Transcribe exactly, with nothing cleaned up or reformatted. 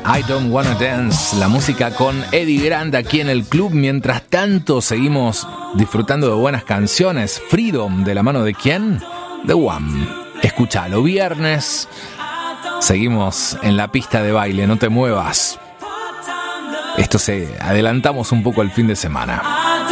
I Don't Wanna Dance, la música con Eddie Grant aquí en el club. Mientras tanto, seguimos disfrutando de buenas canciones. Freedom, ¿de la mano de quién? The One. Escúchalo, viernes. Seguimos en la pista de baile, no te muevas. Esto se adelantamos un poco el fin de semana.